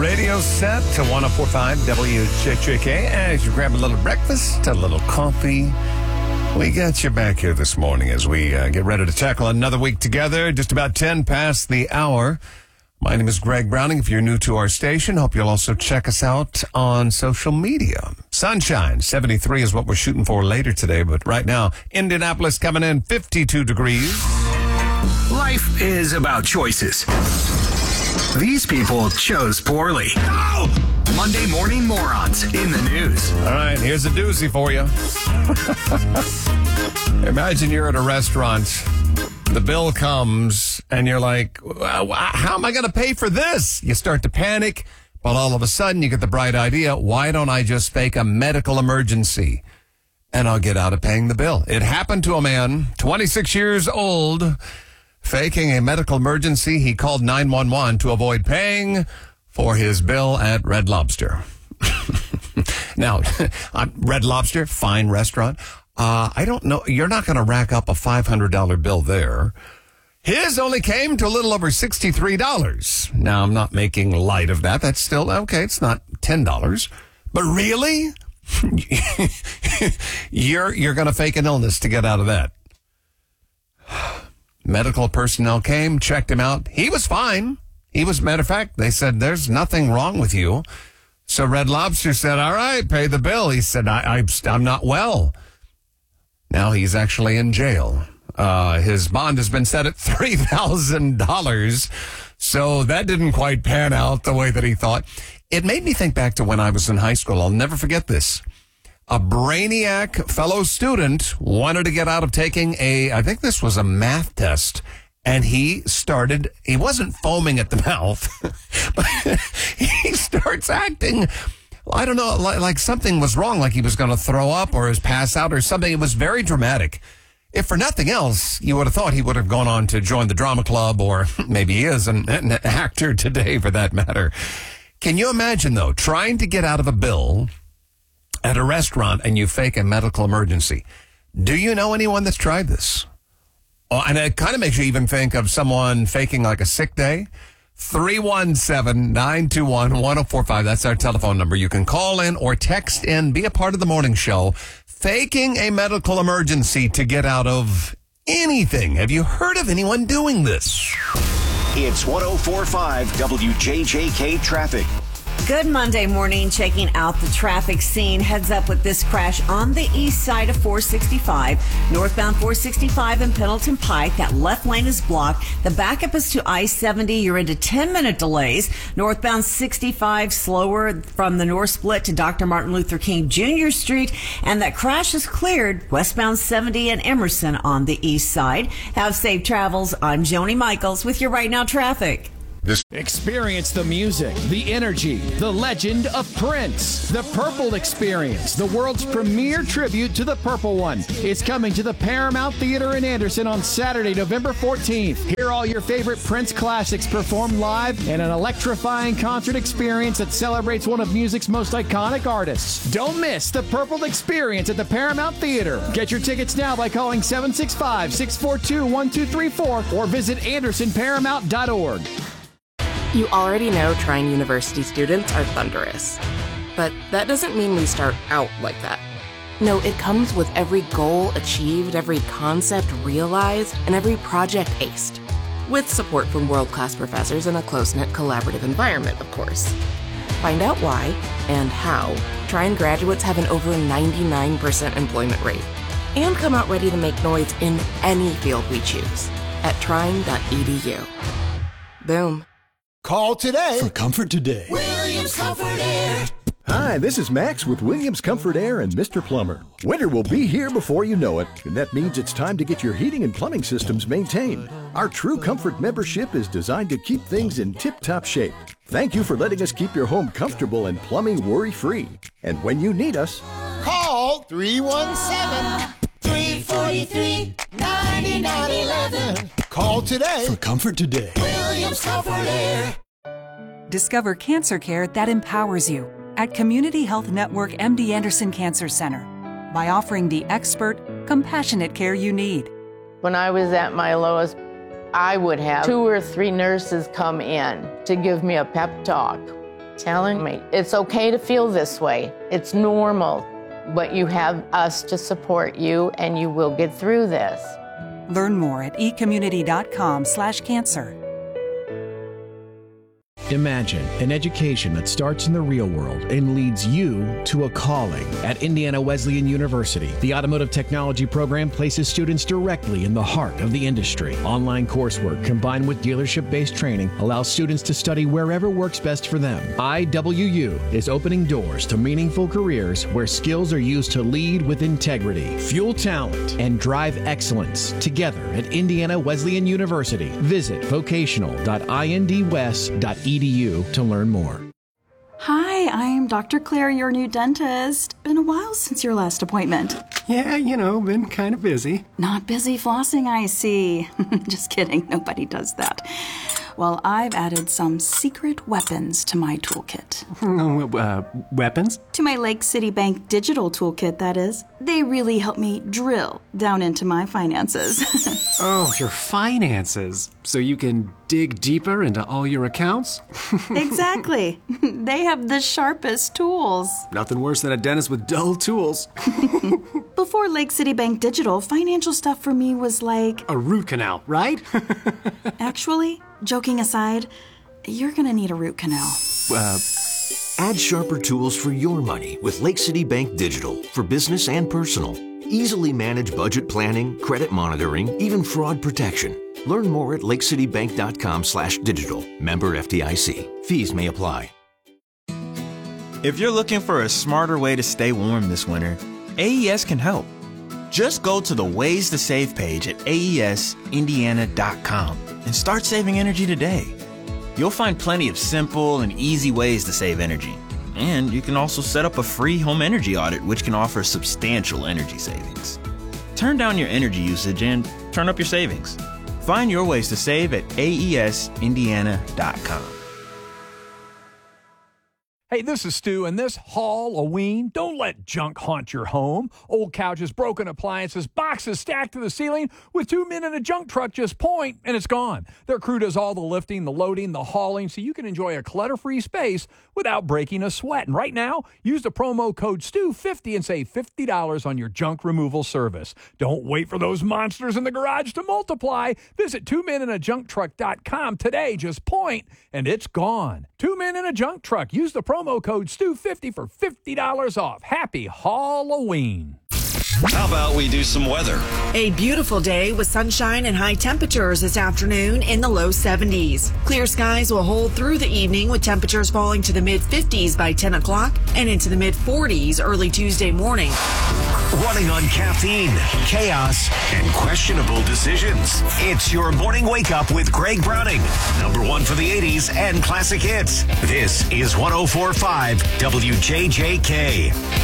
Radio set to 104.5 WJJK as you grab a little breakfast, a little coffee. We got you back here this morning as we get ready to tackle another week together. Just about 10 past the hour. My name is Greg Browning. If you're new to our station, hope you'll also check us out on social media. Sunshine, 73 is what we're shooting for later today. But right now, Indianapolis coming in 52 degrees. Life is about choices. These people chose poorly. No! Monday morning morons in the news. All right, here's a doozy for you. Imagine you're at a restaurant. The bill comes, and you're like, how am I going to pay for this? You start to panic, but all of a sudden you get the bright idea, why don't I just fake a medical emergency? And I'll get out of paying the bill. It happened to a man, 26 years old, faking a medical emergency. He called 911 to avoid paying for his bill at Red Lobster. Now, Red Lobster, fine restaurant. I don't know. You're not going to rack up a $500 bill there. His only came to a little over $63. Now, I'm not making light of that. That's still okay. It's not $10. But really? You're going to fake an illness to get out of that. Medical personnel came, checked him out. He was fine. Matter of fact, they said, there's nothing wrong with you. So Red Lobster said, all right, pay the bill. He said, I'm not well. Now he's actually in jail. His bond has been set at $3,000. So that didn't quite pan out the way that he thought. It made me think back to when I was in high school. I'll never forget this. A brainiac fellow student wanted to get out of taking I think this was a math test, and he wasn't foaming at the mouth, but he starts acting, I don't know, like something was wrong, like he was going to throw up or pass out or something. It was very dramatic. If for nothing else, you would have thought he would have gone on to join the drama club, or maybe he is an actor today for that matter. Can you imagine, though, trying to get out of a bill at a restaurant and you fake a medical emergency? Do you know anyone that's tried this? Oh, and it kind of makes you even think of someone faking like a sick day. 317-921-1045. That's our telephone number. You can call in or text in, be a part of the morning show, faking a medical emergency to get out of anything. Have you heard of anyone doing this? It's 104.5 WJJK Traffic. Good Monday morning. Checking out the traffic scene. Heads up with this crash on the east side of 465. Northbound 465 and Pendleton Pike. That left lane is blocked. The backup is to I-70. You're into 10-minute delays. Northbound 65 slower from the north split to Dr. Martin Luther King Jr. Street. And that crash is cleared. Westbound 70 and Emerson on the east side. Have safe travels. I'm Joni Michaels with your Right Now traffic. Experience the music, the energy, the legend of Prince. The Purple Experience, the world's premier tribute to the Purple One, is coming to the Paramount Theater in Anderson on Saturday, November 14th. Hear all your favorite Prince classics performed live in an electrifying concert experience that celebrates one of music's most iconic artists. Don't miss the Purple Experience at the Paramount Theater. Get your tickets now by calling 765-642-1234 or visit AndersonParamount.org. You already know Trine University students are thunderous. But that doesn't mean we start out like that. No, it comes with every goal achieved, every concept realized, and every project aced. With support from world-class professors in a close-knit collaborative environment, of course. Find out why and how Trine graduates have an over 99% employment rate. And come out ready to make noise in any field we choose at trine.edu. Boom. Call today for Comfort Today. Williams Comfort Air. Hi, this is Max with Williams Comfort Air and Mr. Plumber. Winter will be here before you know it, and that means it's time to get your heating and plumbing systems maintained. Our True Comfort membership is designed to keep things in tip-top shape. Thank you for letting us keep your home comfortable and plumbing worry-free. And when you need us, call 317-343-9911. Call today for Comfort Today. Williams Comfort Air. Discover cancer care that empowers you at Community Health Network MD Anderson Cancer Center by offering the expert, compassionate care you need. When I was at my lowest, I would have 2 or 3 nurses come in to give me a pep talk. telling me it's okay to feel this way. It's normal, but you have us to support you and you will get through this. Learn more at ecommunity.com/cancer. Imagine an education that starts in the real world and leads you to a calling. At Indiana Wesleyan University, the Automotive Technology program places students directly in the heart of the industry. Online coursework combined with dealership-based training allows students to study wherever works best for them. IWU is opening doors to meaningful careers where skills are used to lead with integrity, fuel talent, and drive excellence. Together at Indiana Wesleyan University, visit vocational.indwest.edu to learn more. Hi, I'm Dr. Claire, your new dentist. Been a while since your last appointment. Yeah, been kind of busy. Not busy flossing, I see. Just kidding, nobody does that. Well, I've added some secret weapons to my toolkit. Weapons? To my Lake City Bank digital toolkit, that is. They really help me drill down into my finances. Oh, your finances. So you can dig deeper into all your accounts? Exactly. They have the sharpest tools. Nothing worse than a dentist with dull tools. Before Lake City Bank Digital, financial stuff for me was like... a root canal, right? Actually, joking aside, you're gonna need a root canal. Add sharper tools for your money with Lake City Bank Digital for business and personal. Easily manage budget planning, credit monitoring, even fraud protection. Learn more at lakecitybank.com/digital. Member FDIC. Fees may apply. If you're looking for a smarter way to stay warm this winter, AES can help. Just go to the Ways to Save page at aesindiana.com and start saving energy today. You'll find plenty of simple and easy ways to save energy. And you can also set up a free home energy audit, which can offer substantial energy savings. Turn down your energy usage and turn up your savings. Find your ways to save at aesindiana.com. Hey, this is Stu, and this Halloween, don't let junk haunt your home. Old couches, broken appliances, boxes stacked to the ceiling. With 2 men in a junk truck, just point, and it's gone. Their crew does all the lifting, the loading, the hauling, so you can enjoy a clutter-free space without breaking a sweat. And right now, use the promo code STU50 and save $50 on your junk removal service. Don't wait for those monsters in the garage to multiply. Visit 2meninajunktruck.com today. Just point, and it's gone. 2 men in a junk truck. Use the promo code STU50 for $50 off. Happy Halloween. How about we do some weather? A beautiful day with sunshine and high temperatures this afternoon in the low 70s. Clear skies will hold through the evening with temperatures falling to the mid-50s by 10 o'clock and into the mid-40s early Tuesday morning. Running on caffeine, chaos, and questionable decisions. It's your morning wake up with Greg Browning. Number one for the 80s and classic hits. This is 104.5 WJJK.